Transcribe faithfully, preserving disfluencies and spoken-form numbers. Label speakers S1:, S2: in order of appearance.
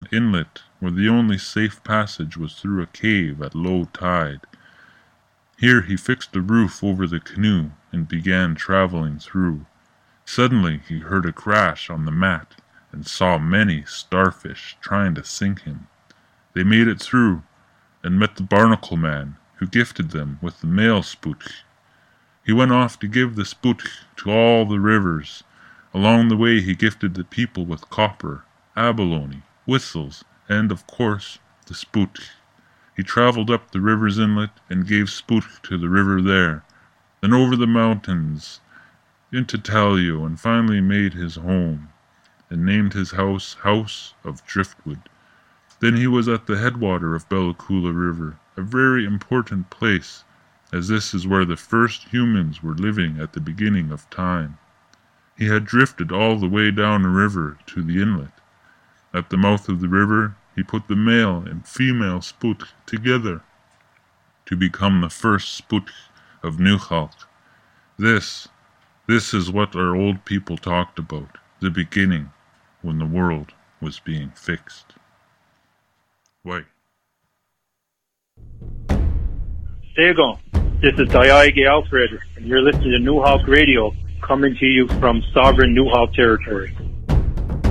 S1: inlet where the only safe passage was through a cave at low tide. Here he fixed a roof over the canoe and began traveling through. Suddenly he heard a crash on the mat and saw many starfish trying to sink him. They made it through and met the barnacle man, who gifted them with the male spook. He went off to give the spook to all the rivers. Along the way he gifted the people with copper, abalone, whistles, and, of course, the spook. He traveled up the river's inlet and gave spook to the river there, then over the mountains into Talio, and finally made his home, and named his house House of Driftwood. Then he was at the headwater of Bellacoola River, a very important place, as this is where the first humans were living at the beginning of time. He had drifted all the way down the river to the inlet. At the mouth of the river, he put the male and female spook together to become the first spook of Newchalk. This, this is what our old people talked about, the beginning, when the world was being fixed. Why?
S2: Seagon, this is Dayage Alfred, and you're listening to Newhawk Radio, coming to you from sovereign Newhawk territory.